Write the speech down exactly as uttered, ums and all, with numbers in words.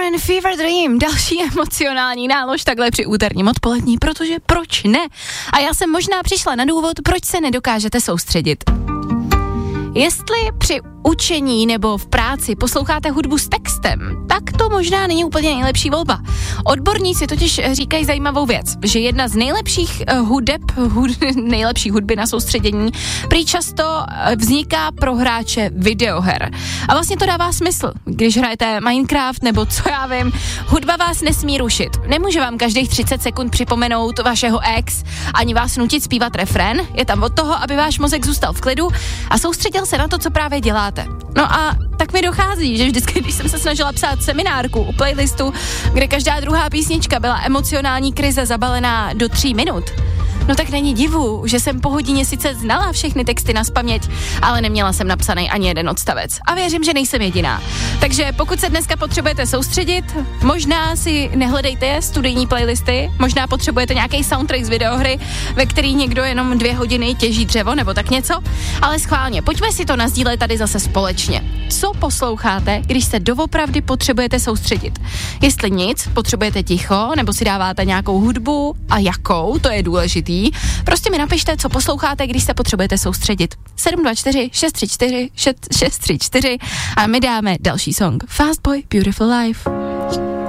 Lauren, Fever Dream, další emocionální nálož takhle při úterním odpolední, protože proč ne? A já jsem možná přišla na důvod, proč se nedokážete soustředit. Jestli při učení nebo v práci posloucháte hudbu s textem, tak to možná není úplně nejlepší volba. Odborníci totiž říkají zajímavou věc, že jedna z nejlepších hudeb, hud, nejlepší hudby na soustředění prý často vzniká pro hráče videoher. A vlastně to dává smysl. Když hrajete Minecraft nebo co já vím, hudba vás nesmí rušit. Nemůže vám každých třicet sekund připomenout vašeho ex, ani vás nutit zpívat refrén. Je tam od toho, aby váš mozek zůstal v klidu a soustředil se na to, co právě děláte. No a tak mi dochází, že vždycky, když jsem se snažila psát seminárku u playlistu, kde každá druhá písnička byla emocionální krize zabalená do tří minut, no tak není divu, že jsem po hodině sice znala všechny texty nazpaměť, ale neměla jsem napsaný ani jeden odstavec. A věřím, že nejsem jediná. Takže pokud se dneska potřebujete soustředit, možná si nehledejte studijní playlisty, možná potřebujete nějaký soundtrack z videohry, ve který někdo jenom dvě hodiny těží dřevo nebo tak něco, ale schválně, pojďme si to nazdílet tady zase společně. Co posloucháte, když se doopravdy potřebujete soustředit? Jestli nic, potřebujete ticho, nebo si dáváte nějakou hudbu a jakou, to je důležitý. Prostě mi napište, co posloucháte, když se potřebujete soustředit. sedm dva čtyři šest tři čtyři šest tři čtyři a my dáme další song. Fast Boy, Beautiful Life.